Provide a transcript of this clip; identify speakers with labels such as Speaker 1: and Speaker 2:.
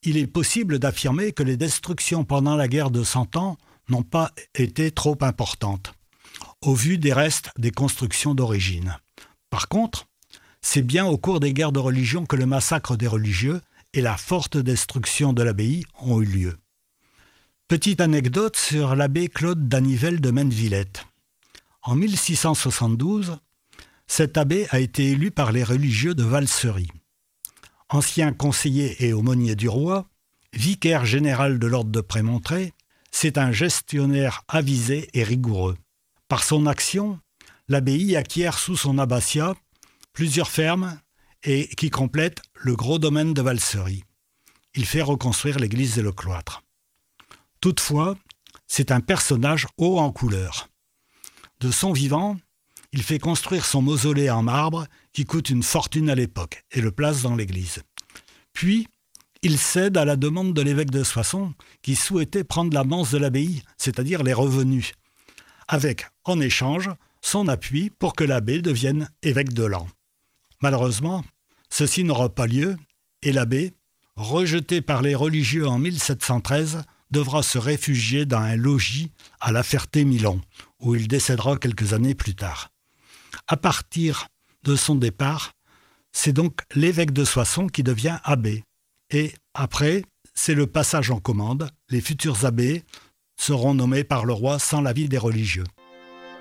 Speaker 1: il est possible d'affirmer que les destructions pendant la guerre de Cent Ans n'ont pas été trop importantes, au vu des restes des constructions d'origine. Par contre, c'est bien au cours des guerres de religion que le massacre des religieux et la forte destruction de l'abbaye ont eu lieu. Petite anecdote sur l'abbé Claude Danivelle de Mennevillette. En 1672, cet abbé a été élu par les religieux de Valsery. Ancien conseiller et aumônier du roi, vicaire général de l'ordre de Prémontré, c'est un gestionnaire avisé et rigoureux. Par son action, l'abbaye acquiert sous son abbatiat plusieurs fermes et qui complètent le gros domaine de Valsery. Il fait reconstruire l'église et le cloître. Toutefois, c'est un personnage haut en couleur. De son vivant, il fait construire son mausolée en marbre qui coûte une fortune à l'époque et le place dans l'église. Puis, il cède à la demande de l'évêque de Soissons qui souhaitait prendre la manse de l'abbaye, c'est-à-dire les revenus, avec, en échange, son appui pour que l'abbé devienne évêque de Laon. Malheureusement, ceci n'aura pas lieu et l'abbé, rejeté par les religieux en 1713, devra se réfugier dans un logis à La Ferté-Milon, où il décédera quelques années plus tard. À partir de son départ, c'est donc l'évêque de Soissons qui devient abbé. Et après, c'est le passage en commande. Les futurs abbés seront nommés par le roi sans l'avis des religieux.